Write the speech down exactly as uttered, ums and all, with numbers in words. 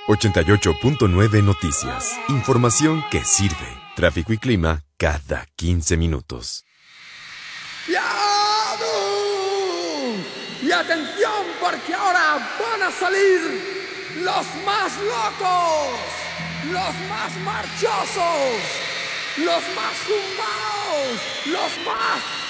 ochenta y ocho punto nueve Noticias. Información que sirve. Tráfico y clima cada quince minutos. ¡Yadu! Y atención, porque ahora van a salir los más locos, los más marchosos, los más zumbados, los más